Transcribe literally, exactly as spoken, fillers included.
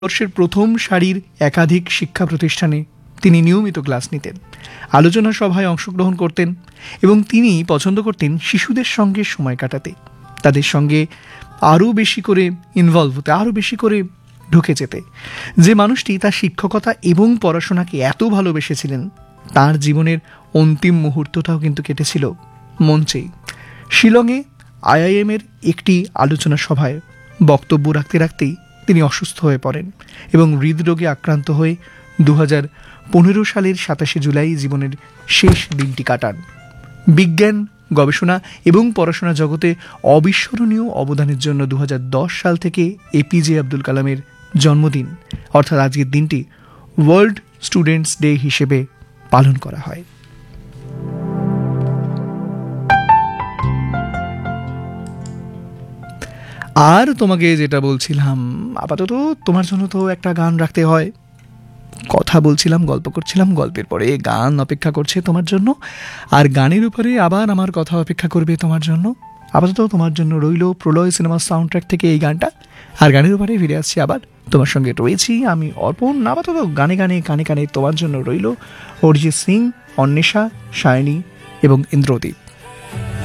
বর্ষের প্রথম সারির একাধিক শিক্ষা প্রতিষ্ঠানে তিনি নিয়মিত ক্লাস নিতেন, আলোচনা সভায় অংশগ্রহণ করতেন এবং তিনি পছন্দ করতেন শিশুদের সঙ্গে সময় কাটাতে, তাদের সঙ্গে আরও বেশি করে ইনভলভ হতে, আরও বেশি করে ঢুকে যেতে। যে মানুষটি তার শিক্ষকতা এবং পড়াশোনাকে এত ভালোবেসেছিলেন, তার জীবনের অন্তিম মুহূর্তটাও কিন্তু কেটেছিল মঞ্চেই। শিলংয়ে আইআইএমের একটি আলোচনা সভায় বক্তব্য রাখতে রাখতেই তিনি অসুস্থ হয়ে পড়েন এবং হৃদরোগে আক্রান্ত হয়ে দু হাজার পনেরো সালের সাতাশে জুলাই জীবনের শেষ দিনটি কাটান। বিজ্ঞান, গবেষণা এবং পড়াশোনা জগতে অবিস্মরণীয় অবদানের জন্য দু হাজার দশ সাল থেকে এপিজে আব্দুল কালামের জন্মদিন অর্থাৎ আজকের দিনটি ওয়ার্ল্ড স্টুডেন্টস ডে হিসেবে পালন করা হয়। আর তোমাকে যেটা বলছিলাম, আপাতত তোমার জন্য তো একটা গান রাখতে হয়। কথা বলছিলাম, গল্প করছিলাম, গল্পের পরে গান অপেক্ষা করছে তোমার জন্য, আর গানের উপরে আবার আমার কথা অপেক্ষা করবে তোমার জন্য। আপাতত তোমার জন্য রইল প্রলয় সিনেমার সাউন্ড ট্র্যাক থেকে এই গানটা, আর গানের উপরে ফিরে আসছি আবার। তোমার সঙ্গে রয়েছি আমি অর্পণ। আপাতত গানে গানে কানে কানে তোমার জন্য রইল অরিজিৎ সিং, অন্বেষা, সায়নী এবং ইন্দ্রদীপ।